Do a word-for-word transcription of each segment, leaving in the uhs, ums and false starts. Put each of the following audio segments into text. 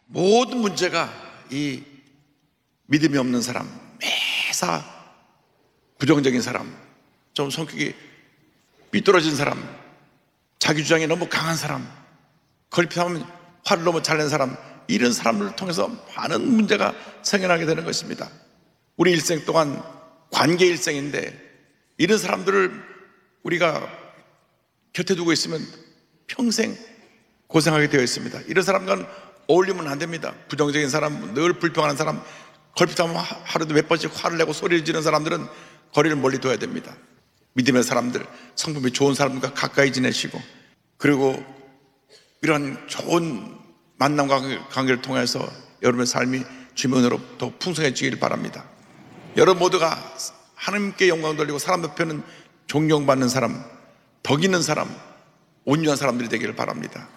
모든 문제가 이 믿음이 없는 사람, 매사 부정적인 사람, 좀 성격이 삐뚤어진 사람, 자기 주장이 너무 강한 사람, 걸핏하면 화를 너무 잘 낸 사람, 이런 사람들을 통해서 많은 문제가 생겨나게 되는 것입니다. 우리 일생 동안 관계 일생인데 이런 사람들을 우리가 곁에 두고 있으면 평생 고생하게 되어 있습니다. 이런 사람과는 어울리면 안 됩니다. 부정적인 사람, 늘 불평하는 사람, 걸핏하면 하루도 몇 번씩 화를 내고 소리를 지르는 사람들은 거리를 멀리 둬야 됩니다. 믿음의 사람들, 성품이 좋은 사람들과 가까이 지내시고, 그리고 이런 좋은 만남과 관계를 통해서 여러분의 삶이 주님의 은혜로 더 풍성해지길 바랍니다. 여러분 모두가 하나님께 영광 돌리고 사람 옆에는 존경받는 사람, 덕 있는 사람, 온유한 사람들이 되기를 바랍니다.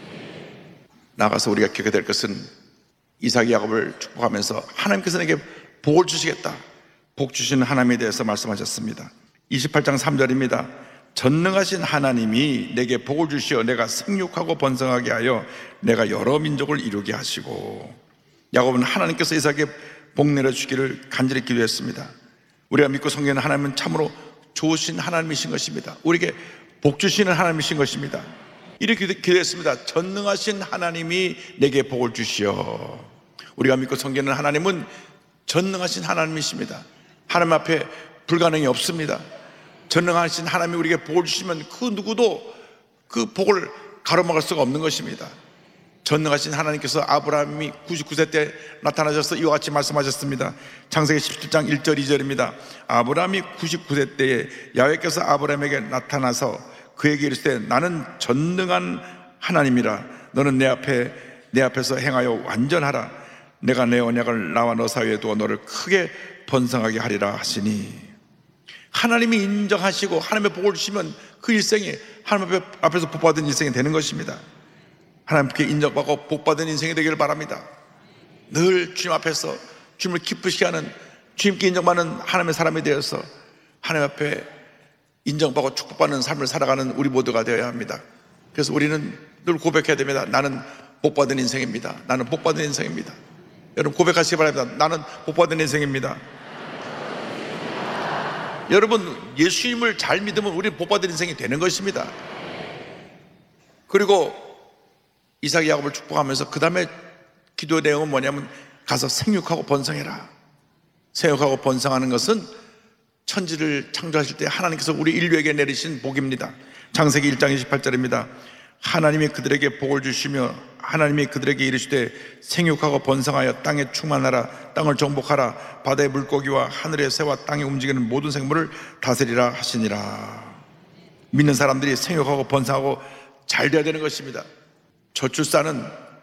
나가서 우리가 기억해야 될 것은 이삭 야곱을 축복하면서 하나님께서 내게 복을 주시겠다, 복 주시는 하나님에 대해서 말씀하셨습니다. 이십팔 장 삼 절입니다. 전능하신 하나님이 내게 복을 주시어 내가 생육하고 번성하게 하여 내가 여러 민족을 이루게 하시고. 야곱은 하나님께서 이삭에게 복 내려주기를 간절히 기도했습니다. 우리가 믿고 섬기는 하나님은 참으로 좋으신 하나님이신 것입니다. 우리에게 복 주시는 하나님이신 것입니다. 이렇게 기도했습니다. 전능하신 하나님이 내게 복을 주시어. 우리가 믿고 섬기는 하나님은 전능하신 하나님이십니다. 하나님 앞에 불가능이 없습니다. 전능하신 하나님이 우리에게 복을 주시면 그 누구도 그 복을 가로막을 수가 없는 것입니다. 전능하신 하나님께서 아브라함이 구십구 세 때 나타나셔서 이와 같이 말씀하셨습니다. 창세기 십칠 장 일 절 이 절입니다. 아브라함이 구십구 세 때에 야훼께서 아브라함에게 나타나서 그에게 이르시되 나는 전능한 하나님이라. 너는 내 앞에 내 앞에서 행하여 완전하라. 내가 내 언약을 나와 너 사이에 두어 너를 크게 번성하게 하리라 하시니. 하나님이 인정하시고 하나님의 복을 주시면 그 일생이 하나님 앞에서 복받은 일생이 되는 것입니다. 하나님께 인정받고 복받은 인생이 되기를 바랍니다. 늘 주님 앞에서 주님을 기쁘시게 하는, 주님께 인정받는 하나님의 사람이 되어서 하나님 앞에 인정받고 축복받는 삶을 살아가는 우리 모두가 되어야 합니다. 그래서 우리는 늘 고백해야 됩니다. 나는 복받은 인생입니다. 나는 복받은 인생입니다. 여러분 고백하시기 바랍니다. 나는 복받은 인생입니다. 여러분 예수님을 잘 믿으면 우리는 복받은 인생이 되는 것입니다. 그리고 이삭 야곱을 축복하면서 그 다음에 기도의 내용은 뭐냐면 가서 생육하고 번성해라. 생육하고 번성하는 것은 천지를 창조하실 때 하나님께서 우리 인류에게 내리신 복입니다. 창세기 일 장 이십팔 절입니다. 하나님이 그들에게 복을 주시며 하나님이 그들에게 이르시되 생육하고 번성하여 땅에 충만하라. 땅을 정복하라. 바다의 물고기와 하늘의 새와 땅에 움직이는 모든 생물을 다스리라 하시니라. 믿는 사람들이 생육하고 번성하고 잘 돼야 되는 것입니다. 저출산은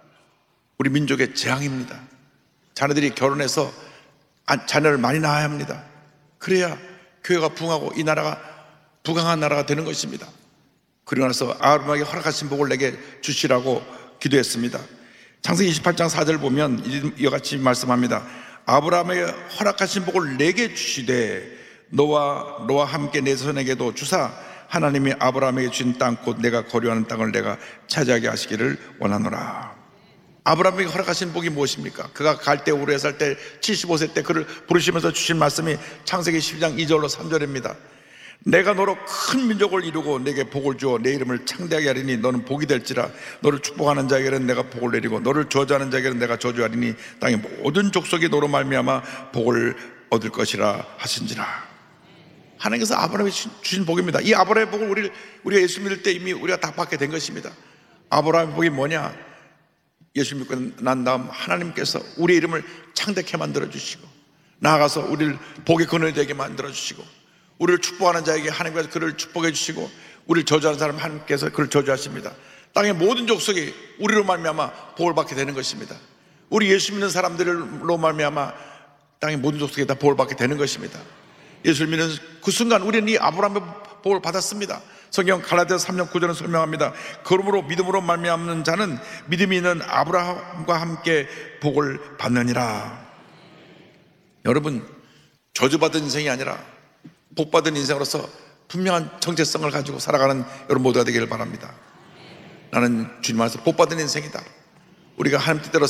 우리 민족의 재앙입니다. 자녀들이 결혼해서 자녀를 많이 낳아야 합니다. 그래야 교회가 부흥하고 이 나라가 부강한 나라가 되는 것입니다. 그리고 나서 아브라함에게 허락하신 복을 내게 주시라고 기도했습니다. 창세기 이십팔 장 사 절 보면 이와 같이 말씀합니다. 아브라함에게 허락하신 복을 내게 주시되 너와 너와 함께 내 손에게도 주사 하나님이 아브라함에게 주신 땅 곧 내가 거류하는 땅을 내가 차지하게 하시기를 원하노라. 아브라함에게 허락하신 복이 무엇입니까? 그가 갈대 우르에 살 때 칠십오 세 때 그를 부르시면서 주신 말씀이 창세기 십이 장 이 절로 삼 절입니다. 내가 너로 큰 민족을 이루고 내게 복을 주어 내 이름을 창대하게 하리니 너는 복이 될지라. 너를 축복하는 자에게는 내가 복을 내리고 너를 저주하는 자에게는 내가 저주하리니 땅의 모든 족속이 너로 말미암아 복을 얻을 것이라 하신지라. 하나님께서 아브라함에 주신 복입니다. 이 아브라함의 복을 우리, 우리가 예수 믿을 때 이미 우리가 다 받게 된 것입니다. 아브라함의 복이 뭐냐? 예수 믿고 난 다음 하나님께서 우리의 이름을 창대케 만들어 주시고 나아가서 우리를 복의 근원이 되게 만들어 주시고 우리를 축복하는 자에게 하나님께서 그를 축복해 주시고 우리를 저주하는 사람 하나님께서 그를 저주하십니다. 땅의 모든 족속이 우리로 말미암아 복을 받게 되는 것입니다. 우리 예수 믿는 사람들로 말미암아 땅의 모든 족속이 다 복을 받게 되는 것입니다. 예수를 믿는 그 순간 우리는 이 아브라함의 복을 받았습니다. 성경 갈라디아서 삼 장 구 절은 설명합니다. 그러므로 믿음으로 말미암는 자는 믿음이 있는 아브라함과 함께 복을 받느니라. 여러분 저주받은 인생이 아니라 복받은 인생으로서 분명한 정체성을 가지고 살아가는 여러분 모두가 되기를 바랍니다. 나는 주님 안에서 복받은 인생이다. 우리가 하나님 뜻대로